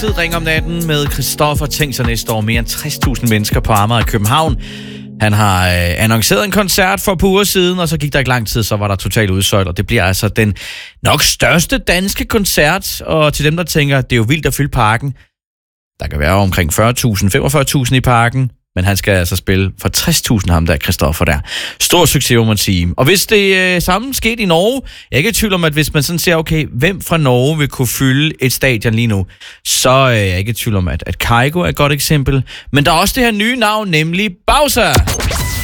Altid Ring om natten med Christoffer. Tænk sig næste år mere end 60.000 mennesker på Amager i København. Han har annonceret en koncert for et par uger siden, og så gik der ikke lang tid, så var der totalt udsolgt, og det bliver altså den nok største danske koncert. Og til dem, der tænker, det er jo vildt at fylde parken, der kan være omkring 40.000, 45.000 i parken, men han skal altså spille for 60.000, ham der, Christoffer der. Stor succes, må man sige. Og hvis det samme skete i Norge, jeg er ikke i tvivl om, at hvis man sådan ser, okay, hvem fra Norge vil kunne fylde et stadion lige nu, så er jeg ikke i tvivl om, at Kygo er et godt eksempel. Men der er også det her nye navn, nemlig Bowser.